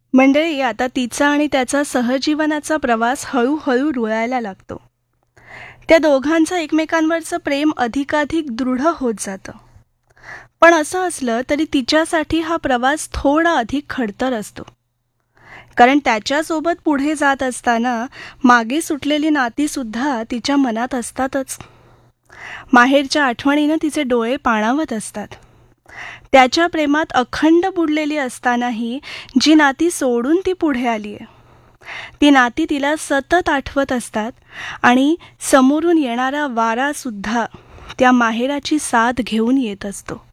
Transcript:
मंडळी, आता तिचा आणि त्याचा सहजीवनाचा प्रवास हळूहळू रुळायला लागतो. त्या दोघांचं एकमेकांवरचं प्रेम अधिकाधिक दृढ होत जातं. पण असं असलं तरी तिच्यासाठी हा प्रवास थोडा अधिक खडतर असतो. कारण त्याच्यासोबत पुढे जात असताना मागे सुटलेली नातीसुद्धा तिच्या मनात असतातच. माहेरच्या आठवणीनं तिचे डोळे पाणावत असतात. त्याच्या प्रेमात अखंड बुडलेली असतानाही जी नाती सोडून ती पुढे आली आहे, ती नाती तिला सतत आठवत असतात आणि समोरून येणारा वारासुद्धा त्या माहेराची साथ घेऊन येत असतो.